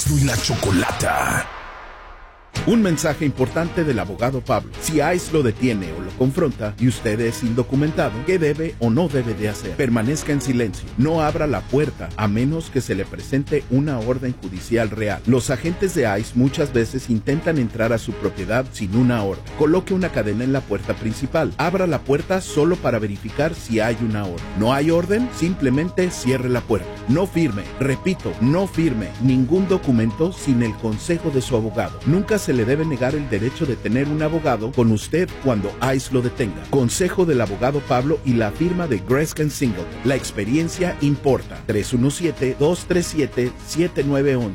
Erasmo y la Chocolata. Un mensaje importante del abogado Pablo. Si ICE lo detiene o lo confronta y usted es indocumentado, ¿qué debe o no debe de hacer? Permanezca en silencio. No abra la puerta a menos que se le presente una orden judicial real. Los agentes de ICE muchas veces intentan entrar a su propiedad sin una orden. Coloque una cadena en la puerta principal. Abra la puerta solo para verificar si hay una orden. ¿No hay orden? Simplemente cierre la puerta. No firme. Repito, no firme ningún documento sin el consejo de su abogado. Nunca se le debe negar el derecho de tener un abogado con usted cuando ICE lo detenga. Consejo del abogado Pablo y la firma de Greskin Singleton. La experiencia importa. 317-237-7911.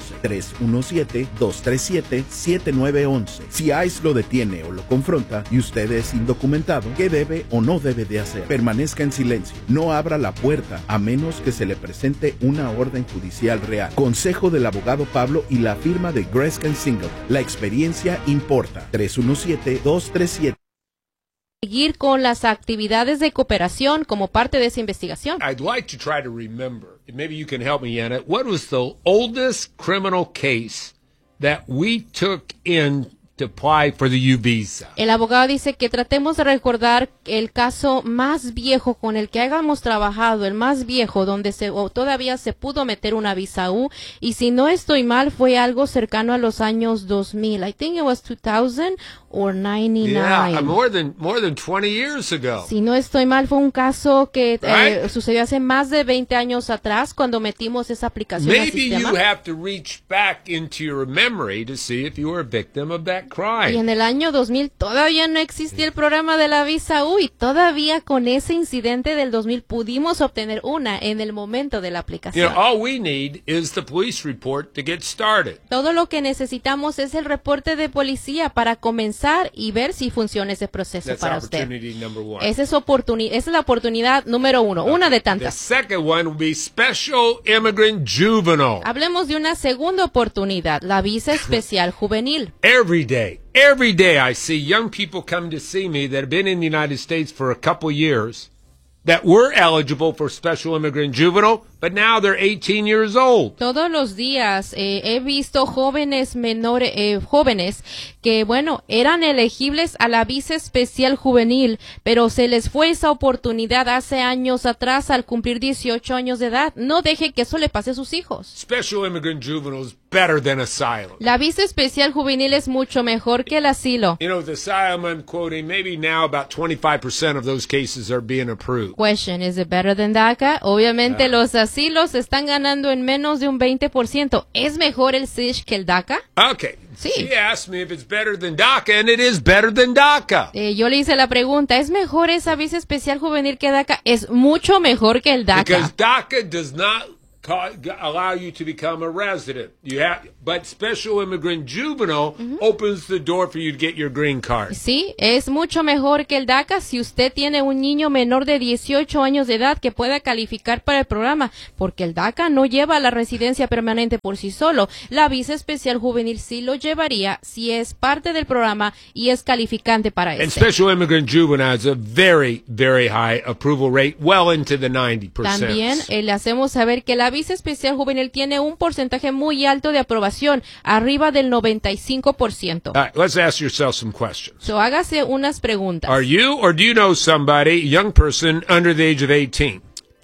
317-237-7911. Si ICE lo detiene o lo confronta y usted es indocumentado, ¿qué debe o no debe de hacer? Permanezca en silencio. No abra la puerta a menos que se le presente una orden judicial real. Consejo del abogado Pablo y la firma de Greskin Singleton. La experiencia importa. 317-237. Seguir con las actividades de cooperación como parte de esa investigación. I'd like to try to remember, and maybe you can help me, Anna, what was the oldest criminal case that we took in to apply for the U visa? El abogado dice que tratemos de recordar el caso más viejo con el que hayamos trabajado, el más viejo donde todavía se pudo meter una visa U, y si no estoy mal fue algo cercano a los años 2000. I think it was 2000 or 99. Yeah, more than 20 years ago. Si no estoy mal fue un caso que sucedió hace más de 20 años atrás cuando metimos esa aplicación al sistema. Maybe you have to reach back into your memory to see if you were a victim of that crime. Y en el año 2000 todavía no existía el programa de la visa U, y todavía con ese incidente del 2000 pudimos obtener una en el momento de la aplicación. You know, all we need is the police report to get started. Todo lo que necesitamos es el reporte de policía para comenzar y ver si funciona ese proceso That's para usted. number one. Esa es la oportunidad número uno, una de The tantas. second one will be special immigrant juvenile. Hablemos de una segunda oportunidad, la visa especial juvenil. Every day I see young people come to see me that have been in the United States for a couple years that were eligible for special immigrant juvenile, but now they're 18 years old. Todos los días he visto jóvenes que, bueno, eran elegibles a la visa especial juvenil, pero se les fue esa oportunidad hace años atrás al cumplir 18 años de edad. No deje que eso le pase a sus hijos. Special immigrant juvenile is better than asylum. La visa especial juvenil es mucho mejor que el asilo. You know, the asylum I'm quoting, maybe now about 25% of those cases are being approved. Question, is it better than DACA? Obviamente los asilos están ganando en menos de un 20%. ¿Es mejor el SISH que el DACA? Okay. Sí. She asked me if it's better than DACA, and it is better than DACA. Yo le hice la pregunta, ¿es mejor esa visa especial juvenil que DACA? Es mucho mejor que el DACA. Because DACA does not allow you to become a resident. But special immigrant juvenile opens the door for you to get your green card. Sí, es mucho mejor que el DACA si usted tiene un niño menor de 18 años de edad que pueda calificar para el programa, porque el DACA no lleva la residencia permanente por sí solo. La visa especial juvenil sí lo llevaría si es parte del programa y es calificante para And este. special immigrant juvenile has a very, very high approval rate, well into the 90%. También le hacemos saber que la visa especial juvenil tiene un porcentaje muy alto de aprobación, arriba del 95%. All right, let's ask yourself some questions. So hágase unas preguntas. Are you or do you know somebody, a young person under the age of 18?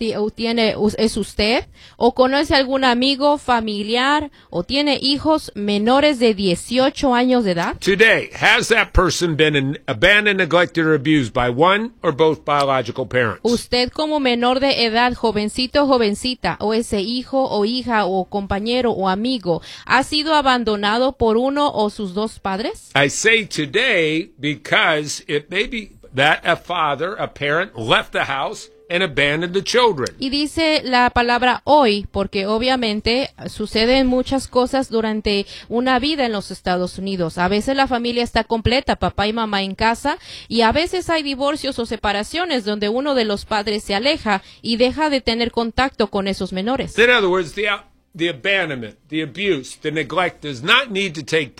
¿Es usted o conoce algún amigo, familiar o tiene hijos menores de 18 años de edad? Today, has that person been abandoned, neglected, or abused by one or both biological parents? Usted como menor de edad, jovencito o jovencita, o ese hijo o hija o compañero o amigo, ¿ha sido abandonado por uno o sus dos padres? I say today because it may be that a father, a parent, left the house and abandoned the children. Y dice la palabra hoy, porque obviamente suceden muchas cosas durante una vida en los Estados Unidos. A veces la familia está completa, papá y mamá en casa, y a veces hay divorcios o separaciones donde uno de los padres se aleja y deja de tener contacto con esos menores. In other words, the abandonment, the abuse, the neglect does not need to take place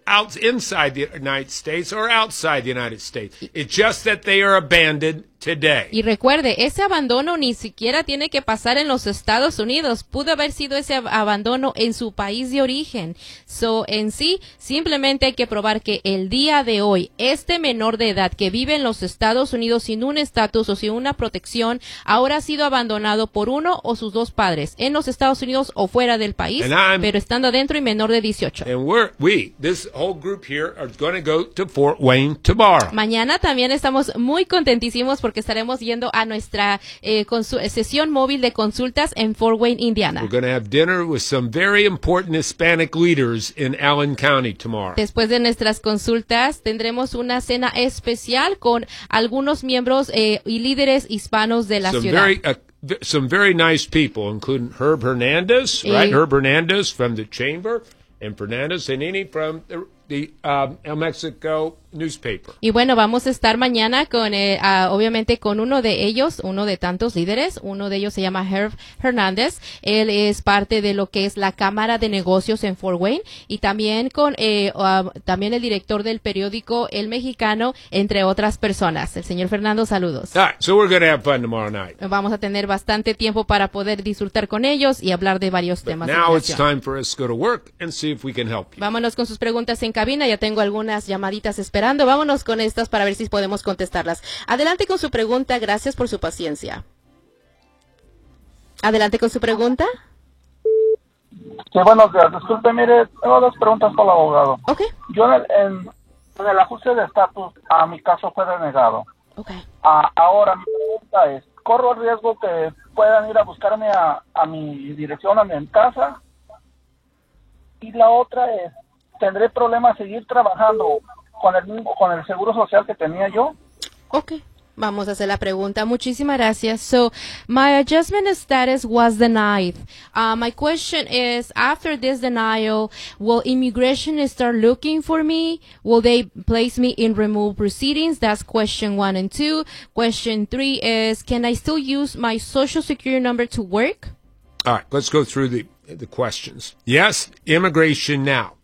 inside the United States or outside the United States. It's just that they are abandoned today. Y recuerde, ese abandono ni siquiera tiene que pasar en los Estados Unidos. Pudo haber sido ese abandono en su país de origen. So, en sí, simplemente hay que probar que el día de hoy, este menor de edad que vive en los Estados Unidos sin un estatus o sin una protección, ahora ha sido abandonado por uno o sus dos padres, en los Estados Unidos o fuera del país, pero estando adentro y menor de 18. And this whole group here, are going to go to Fort Wayne tomorrow. Mañana también estamos muy contentísimos porque estaremos yendo a nuestra sesión móvil de consultas en Fort Wayne, Indiana. We're going to have dinner with some very important Hispanic leaders in Allen County tomorrow. Después de nuestras consultas tendremos una cena especial con algunos miembros y líderes hispanos de la ciudad. Some very nice people, including Herb Hernandez, right? Herb Hernandez from the Chamber, and Fernandez Zanini from the El Mexico newspaper. Y bueno, vamos a estar mañana con, obviamente, con uno de ellos, uno de tantos líderes. Uno de ellos se llama Herb Hernández. Él es parte de lo que es la Cámara de Negocios en Fort Wayne y también con también el director del periódico El Mexicano, entre otras personas. El señor Fernando, saludos. All right, so we're going to have fun tomorrow night. Vamos a tener bastante tiempo para poder disfrutar con ellos y hablar de varios temas. Now it's time for us to go to work and see if we can help you. Vámonos con sus preguntas en cabina. Ya tengo algunas llamaditas esperando. Vámonos con estas para ver si podemos contestarlas. Adelante con su pregunta. Gracias por su paciencia. Adelante con su pregunta. Sí, buenos días. Disculpe, mire, tengo dos preguntas para el abogado. Ok. Yo en el ajuste de estatus, mi caso fue denegado. Ok. Ahora, mi pregunta es, ¿corro el riesgo que puedan ir a buscarme a mi dirección, a mi casa? Y la otra es, ¿tendré problemas seguir trabajando con el seguro social que tenía yo? Ok. Vamos a hacer la pregunta. Muchísimas gracias. So, my adjustment status was denied. My question is, after this denial, will immigration start looking for me? Will they place me in removal proceedings? That's question 1 and 2. Question 3 is, can I still use my social security number to work? All right, let's go through the questions. Yes, immigration now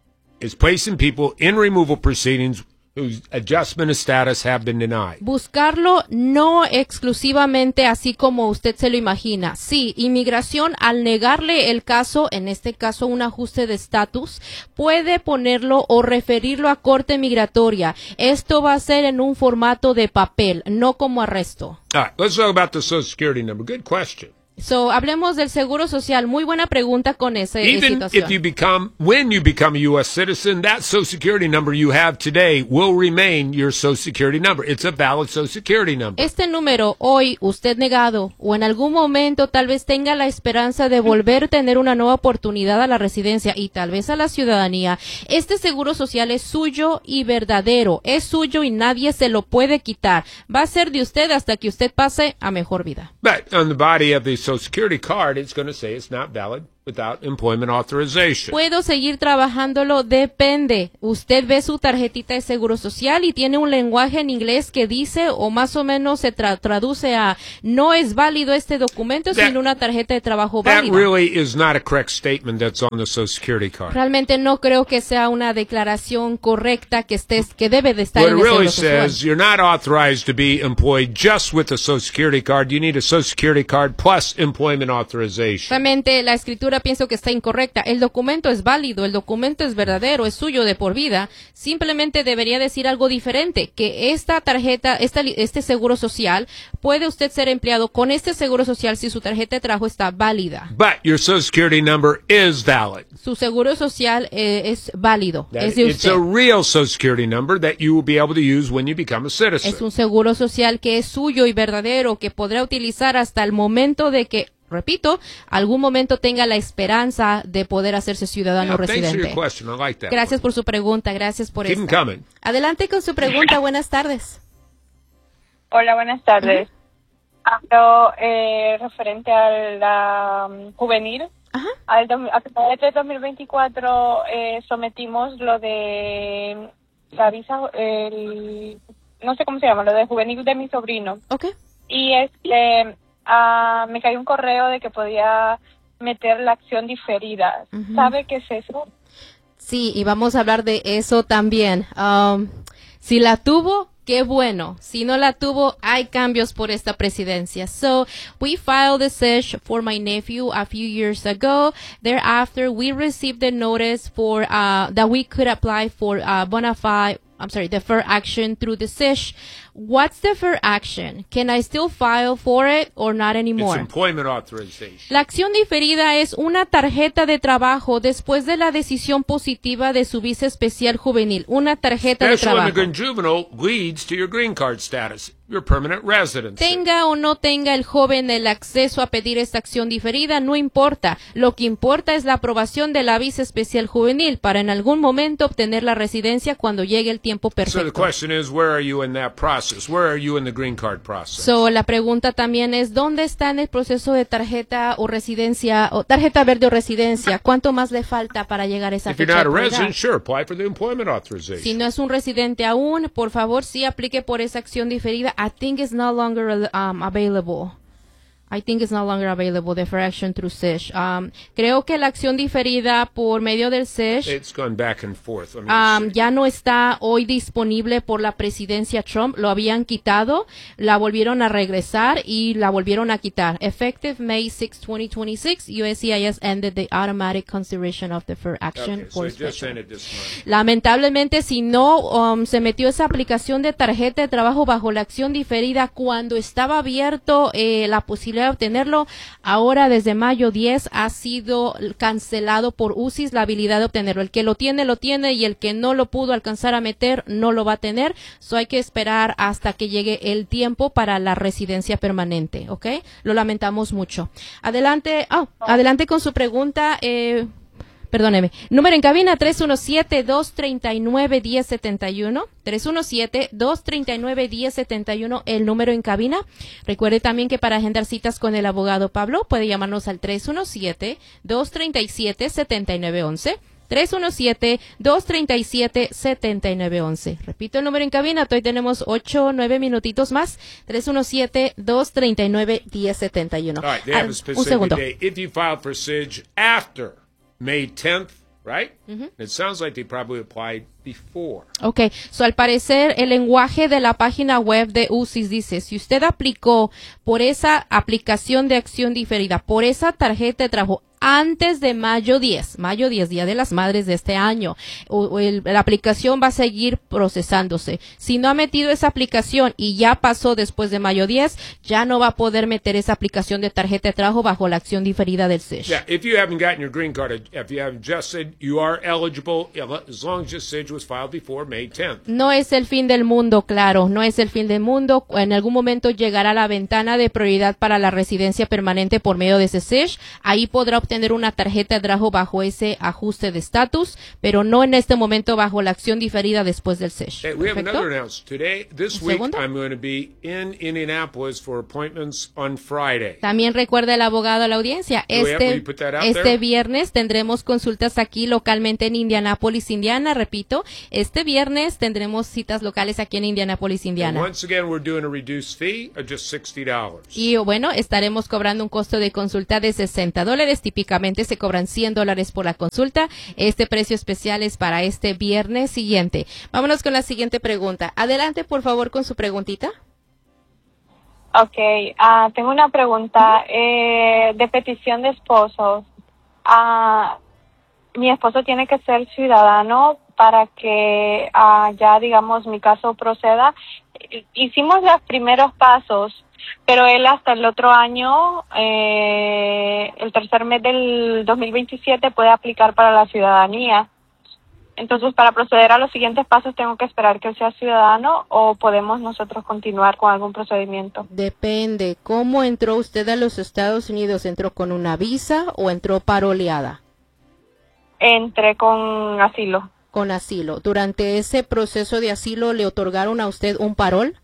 is placing people in removal proceedings whose adjustment of status have been denied. Buscarlo no exclusivamente así como usted se lo imagina. Sí, inmigración al negarle el caso, en este caso un ajuste de estatus, puede ponerlo o referirlo a corte migratoria. Esto va a ser en un formato de papel, no como arresto. All right, let's talk about the Social Security number. Good question. So, hablemos del seguro social. Muy buena pregunta con esa Even situación. when you become a U.S. citizen, that Social Security number you have today will remain your Social Security number. It's a valid Social Security number. Este número, hoy, usted negado, o en algún momento tal vez tenga la esperanza de volver a tener una nueva oportunidad a la residencia y tal vez a la ciudadanía, este seguro social es suyo y verdadero. Es suyo y nadie se lo puede quitar. Va a ser de usted hasta que usted pase a mejor vida. But on the body of the Social Security card, it's going to say it's not valid without employment authorization. ¿Puedo seguir trabajándolo? Depende. Usted ve su tarjetita de seguro social y tiene un lenguaje en inglés que dice, o más o menos se traduce a, no es válido este documento sin una tarjeta de trabajo válida. That really is not a correct statement that's on the Social Security card. Realmente no creo que sea una declaración correcta que debe de estar What en it el really seguro social. says, you're not authorized to be employed just with a Social Security card. You need a Social Security card plus employment authorization. Realmente la escritura pienso que está incorrecta. El documento es válido, el documento es verdadero, es suyo de por vida. Simplemente debería decir algo diferente, que esta tarjeta, este seguro social, puede usted ser empleado con este seguro social si su tarjeta de trabajo está válida. But your Social Security number is valid. Su seguro social es válido, es de It's a usted. real Social Security number that you will be able to use when you become a citizen. Es un seguro social que es suyo y verdadero, que podrá utilizar hasta el momento de que, repito, algún momento tenga la esperanza de poder hacerse ciudadano Thanks for your residente. question. I like that. Gracias por su pregunta, gracias por Keep 'em esta. coming. Adelante con su pregunta, buenas tardes. Hola, buenas tardes. Hablo referente a la juvenil. Ajá. A finales de 2024 sometimos lo de la visa, no sé cómo se llama, lo de juvenil de mi sobrino. Ok. Y me cayó un correo de que podía meter la acción diferida. Ujú. ¿Sabe qué es eso? Sí, y vamos a hablar de eso también. Si la tuvo, qué bueno. Si no la tuvo, hay cambios por esta presidencia. So, we filed the SISH for my nephew a few years ago. Thereafter, we received the notice for that we could apply for deferred action through the SISH. What's deferred action? Can I still file for it or not anymore? It's employment authorization. La acción diferida es una tarjeta de trabajo después de la decisión positiva de su visa especial juvenil. Una tarjeta de Special trabajo. immigrant juvenile leads to your green card status, your permanent residency. Tenga o no tenga el joven el acceso a pedir esta acción diferida, no importa. Lo que importa es la aprobación de la visa especial juvenil para en algún momento obtener la residencia cuando llegue el tiempo So the perfecto. question is, where are you in that process? Where are you in the green card process? So, la pregunta también es, ¿dónde está en el proceso de tarjeta o residencia, o tarjeta verde o residencia? ¿Cuánto más le falta para llegar a esa If you're fecha not a de edad? resident, sure, apply for the employment authorization. Si no es un residente aún, por favor, sí aplique por esa acción diferida. I think it's no longer available. I think it's no longer available, the deferred action through SISH. Creo que la acción diferida por medio del SISH It's gone back and forth. Let me see. ya no está hoy disponible por la presidencia Trump. Lo habían quitado, la volvieron a regresar y la volvieron a quitar. Effective May 6, 2026, USCIS ended the automatic consideration of deferred action Okay, so for it just special. ended this month. Lamentablemente, si no se metió esa aplicación de tarjeta de trabajo bajo la acción diferida cuando estaba abierto la posibilidad de obtenerlo, ahora desde mayo 10 ha sido cancelado por UCIS la habilidad de obtenerlo. El que lo tiene y el que no lo pudo alcanzar a meter no lo va a tener. So hay que esperar hasta que llegue el tiempo para la residencia permanente, ¿ok? Lo lamentamos mucho. Adelante con su pregunta. Perdóneme. Número en cabina 317-239-1071. 317-239-1071, el número en cabina. Recuerde también que para agendar citas con el abogado Pablo puede llamarnos al 317-237-7911. 317-237-7911. Repito el número en cabina, hoy tenemos 8 o 9 minutitos más. 317-239-1071. All right, they have a Un specific segundo. day. If you filed for SIDG after May 10th, right? It sounds like they probably applied before. Ok, so al parecer el lenguaje de la página web de UCIS dice, si usted aplicó por esa aplicación de acción diferida, por esa tarjeta de trabajo antes de mayo 10, Día de las Madres de este año, la aplicación va a seguir procesándose. Si no ha metido esa aplicación y ya pasó después de mayo 10, ya no va a poder meter esa aplicación de tarjeta de trabajo bajo la acción diferida del SISH. Yeah, if you haven't gotten your green card, if you haven't just said you are eligible, as long as your SIDG was filed before May 10th. No es el fin del mundo, claro, no es el fin del mundo. En algún momento llegará la ventana de prioridad para la residencia permanente por medio de ese SISH. Ahí podrá obtener una tarjeta de trabajo bajo ese ajuste de estatus, pero no en este momento bajo la acción diferida después del SISH. Hey, we have ¿Perfecto? another announcement. This Un week, segundo. I'm going to be in Indianapolis for appointments on Friday. También recuerda el abogado a la audiencia, Will you put that out there? este viernes tendremos consultas aquí localmente en Indianápolis, Indiana. Repito, este viernes tendremos citas locales aquí en Indianápolis, And Indiana. once again, we're doing a reduced fee of just $60. Y bueno, estaremos cobrando un costo de consulta de $60. Típicamente se cobran $100 por la consulta. Este precio especial es para este viernes siguiente. Vámonos con la siguiente pregunta. Adelante, por favor, con su preguntita. Ok, tengo una pregunta de petición de esposos. Mi esposo tiene que ser ciudadano para que ya, digamos, mi caso proceda. Hicimos los primeros pasos, pero él hasta el otro año, el tercer mes del 2027, puede aplicar para la ciudadanía. Entonces, para proceder a los siguientes pasos, ¿tengo que esperar que él sea ciudadano o podemos nosotros continuar con algún procedimiento? Depende. ¿Cómo entró usted a los Estados Unidos? ¿Entró con una visa o entró paroleada? Entré con asilo. Con asilo. ¿Durante ese proceso de asilo le otorgaron a usted un parol?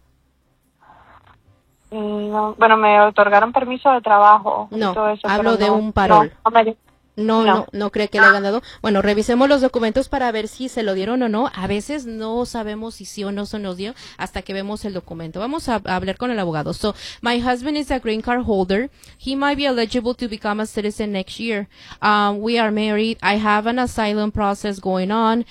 No, bueno, me otorgaron permiso de trabajo. No, y todo eso, hablo pero de un parol. No cree que le hayan dado. Bueno, revisemos los documentos para ver si se lo dieron o no. A veces no sabemos si sí o no se nos dio hasta que vemos el documento. Vamos a hablar con el abogado. So, my husband is a green card holder. He might be eligible to become a citizen next year. We are married. I have an asylum process going on.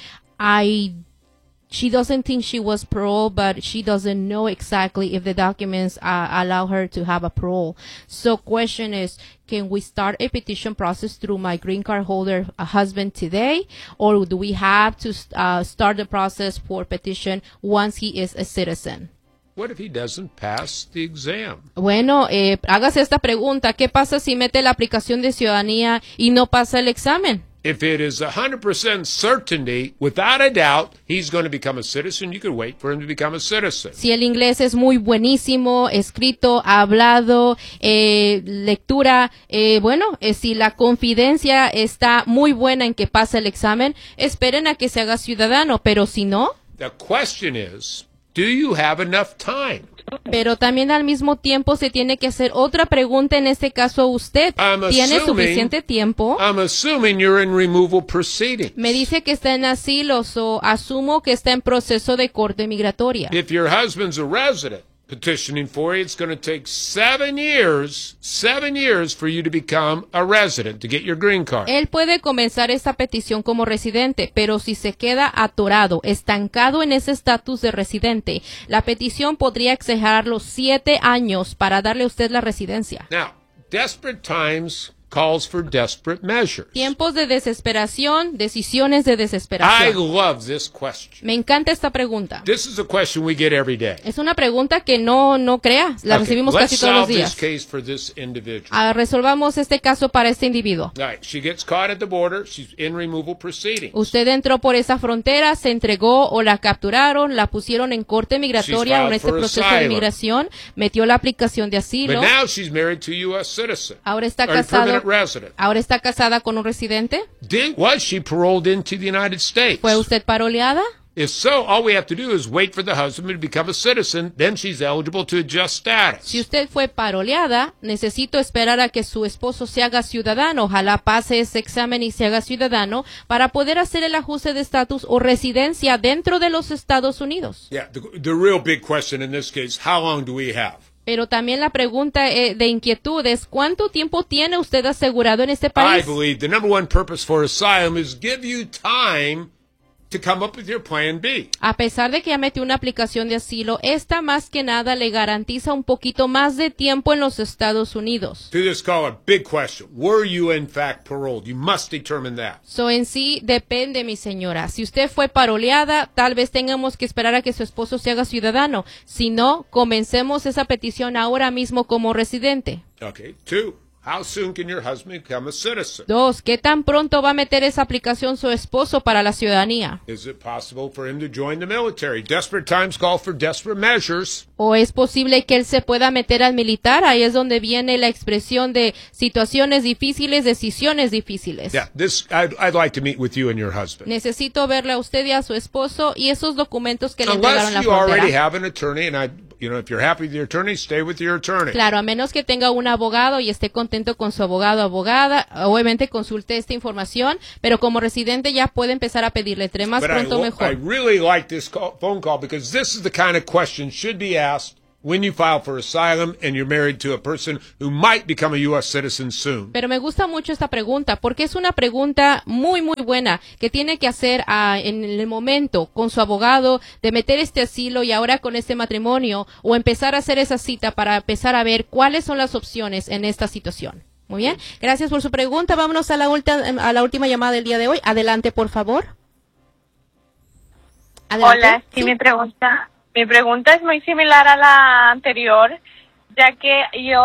She doesn't think she was parole, but she doesn't know exactly if the documents allow her to have a parole. So question is, can we start a petition process through my green card holder husband today? Or do we have to start the process for petition once he is a citizen? What if he doesn't pass the exam? Bueno, hágase esta pregunta. ¿Qué pasa si mete la aplicación de ciudadanía y no pasa el examen? If it is 100% certainty, without a doubt, he's going to become a citizen, you could wait for him to become a citizen. Si el inglés es muy buenísimo, escrito, hablado, lectura, si la confidencia está muy buena en que pase el examen, esperen a que se haga ciudadano, pero si no. The question is, do you have enough time? Pero también al mismo tiempo se tiene que hacer otra pregunta, en este caso usted. ¿Tiene suficiente tiempo? I'm assuming you're in removal proceedings. Me dice que está en asilo, o asumo que está en proceso de corte migratoria. If your husband's a resident petitioning for you, it's going to take 7 years for you to become a resident, to get your green card. Él puede comenzar esta petición como residente, pero si se queda atorado, estancado en ese estatus de residente, la petición podría exagerar los 7 años para darle a usted la residencia. Now, desperate times calls for desperate measures. Tiempos de desesperación, decisiones de I desesperación. love this question. Me encanta esta pregunta. This is a question we get every day. Es una pregunta que no crea, la Okay, recibimos let's casi todos los solve días. this case for this individual. Resolvamos este caso para este individuo. All right, she gets caught at the border. She's in removal proceedings. Usted entró por esa frontera, se entregó o la capturaron, la pusieron en corte migratoria o en She's este filed for proceso de asylum. migración, metió la aplicación de But asilo, now she's married to a U.S. citizen. ahora está or a casado, permanent resident. ahora está casada con un residente. Was she paroled into the United States? ¿Fue usted paroleada? If so, all we have to do is wait for the husband to become a citizen. Then she's eligible to adjust status. Si usted fue paroleada, necesito esperar a que su esposo se haga ciudadano. Ojalá pase ese examen y se haga ciudadano para poder hacer el ajuste de estatus o residencia dentro de los Estados Unidos. Yeah, the real big question in this case, how long do we have? Pero también la pregunta de inquietud es, ¿cuánto tiempo tiene usted asegurado en este I país? believe the number one purpose for asylum is give you time to come up with your plan B. A pesar de que ya metió una aplicación de asilo, esta más que nada le garantiza un poquito más de tiempo en los Estados Unidos. To this call, a big question. Were you in fact paroled? You must determine that. So en sí depende, mi señora. Si usted fue paroleada, tal vez tengamos que esperar a que su esposo se haga ciudadano. Si no, comencemos esa petición ahora mismo como residente. Okay. 2, how soon can your husband become a citizen? 2, ¿qué tan pronto va a meter esa aplicación su esposo para la ciudadanía? Is it possible for him to join the military? Desperate times call for desperate measures. ¿O es posible que él se pueda meter al militar? Ahí es donde viene la expresión de situaciones difíciles, decisiones difíciles. Yeah, I'd like to meet with you and your husband. Necesito verle a usted y a su esposo y esos documentos que le entregaron en Unless la you already frontera. have an attorney, and if you're happy with your attorney, stay with your attorney. Claro, a menos que tenga un abogado y esté contento con su abogado o abogada, obviamente consulte esta información, pero como residente ya puede empezar a pedirle, entre más But pronto I mejor. really like this phone call because this is the kind of question should be asked when you file for asylum and you're married to a person who might become a U.S. citizen soon. Pero me gusta mucho esta pregunta porque es una pregunta muy buena que tiene que hacer en el momento con su abogado de meter este asilo y ahora con este matrimonio o empezar a hacer esa cita para empezar a ver cuáles son las opciones en esta situación. Muy bien, gracias por su pregunta. Vámonos a la última llamada del día de hoy. Adelante, por favor. Adelante. Hola, sí, mi pregunta es muy similar a la anterior, ya que yo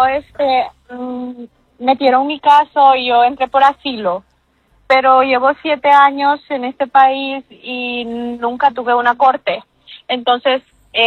metieron mi caso y yo entré por asilo, pero llevo 7 años en este país y nunca tuve una corte. Entonces,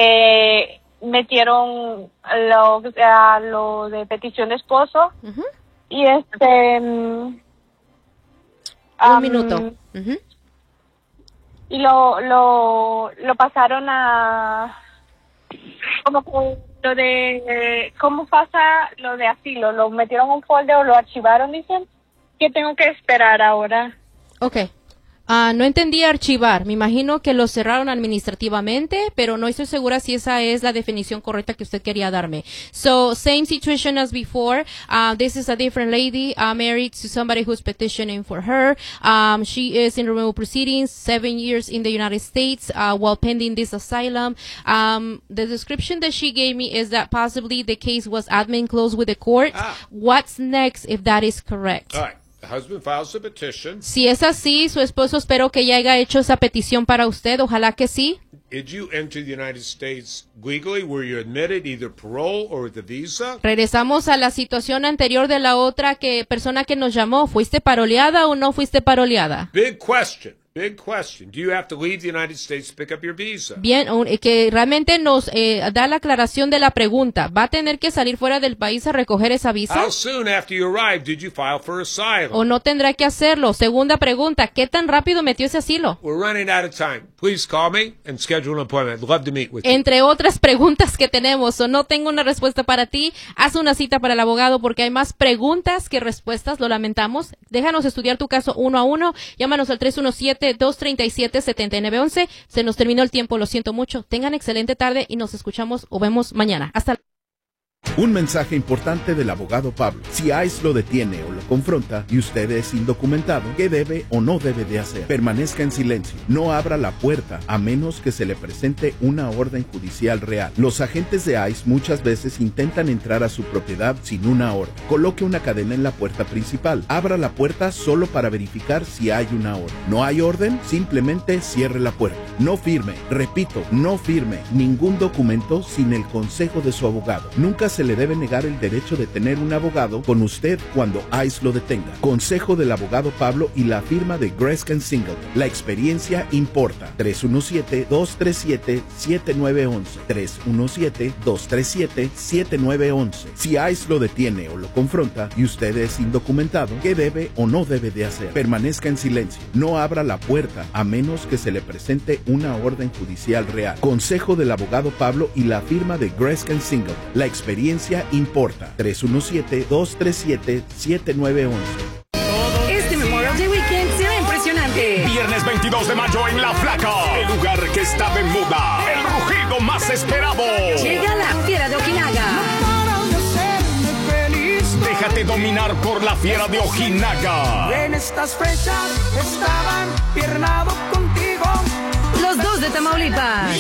metieron lo de petición de esposo. Ujú. Y Un minuto. Ujú. y lo pasaron a como que lo de cómo pasa lo de asilo, lo metieron en un folder o lo archivaron, dicen. ¿Qué tengo que esperar ahora? Okay. No entendí archivar. Me imagino que lo cerraron administrativamente, pero no estoy segura si esa es la definición correcta que usted quería darme. So, same situation as before. This is a different lady, married to somebody who's petitioning for her. She is in removal proceedings, 7 years in the United States, while pending this asylum. The description that she gave me is that possibly the case was admin closed with the court. What's next if that is correct? All right. The husband files a petition. Si es así, su esposo espero que ya haya hecho esa petición para usted. Ojalá que sí. Did you enter the United States legally? Were you admitted either parole or with a visa? Regresamos a la situación anterior de la otra persona que nos llamó. ¿Fuiste paroleada o no fuiste paroleada? Big question. Big question. Do you have to leave the United States to pick up your visa? Bien, que realmente nos da la aclaración de la pregunta. ¿Va a tener que salir fuera del país a recoger esa visa? How soon after you arrived did you file for asylum? ¿O no tendrá que hacerlo? Segunda pregunta, ¿qué tan rápido metió ese asilo? We're running out of time. Please call me and schedule an appointment. I'd love to meet with you. Entre otras preguntas que tenemos, o no tengo una respuesta para ti, haz una cita para el abogado porque hay más preguntas que respuestas, lo lamentamos. Déjanos estudiar tu caso uno a uno. Llámanos al 317-237-7911. Se nos terminó el tiempo, lo siento mucho. Tengan excelente tarde y nos escuchamos o vemos mañana. Hasta luego. Un mensaje importante del abogado Pablo. Si ICE lo detiene o lo confronta y usted es indocumentado, ¿qué debe o no debe de hacer? Permanezca en silencio. No abra la puerta a menos que se le presente una orden judicial real. Los agentes de ICE muchas veces intentan entrar a su propiedad sin una orden. Coloque una cadena en la puerta principal. Abra la puerta solo para verificar si hay una orden. ¿No hay orden? Simplemente cierre la puerta. No firme, repito, no firme ningún documento sin el consejo de su abogado. Nunca se le debe negar el derecho de tener un abogado con usted cuando ICE lo detenga. Consejo del abogado Pablo y la firma de Greskin Singleton. La experiencia importa. 317-237-7911. 317-237-7911. Si ICE lo detiene o lo confronta y usted es indocumentado, ¿qué debe o no debe de hacer? Permanezca en silencio. No abra la puerta a menos que se le presente una orden judicial real. Consejo del abogado Pablo y la firma de Greskin Singleton. La experiencia importa. 317-237-7911. Este Memorial Day Weekend será impresionante. Viernes 22 de mayo en La Flaca, el lugar que está de moda, el rugido más esperado. Llega la Fiera de Ojinaga. Déjate dominar por la Fiera de Ojinaga. En estas fechas estaban piernado contigo. Los dos de Tamaulipas.